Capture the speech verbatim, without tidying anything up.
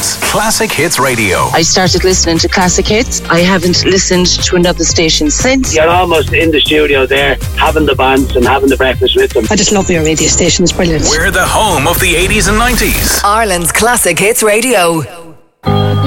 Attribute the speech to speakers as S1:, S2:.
S1: Ireland's Classic Hits Radio.
S2: I started listening to Classic Hits. I haven't listened to another station since.
S3: You're almost in the studio there, having the bands and having the breakfast with them.
S4: I just love your radio station, it's brilliant.
S1: We're the home of the eighties and nineties.
S5: Ireland's Classic Hits Radio.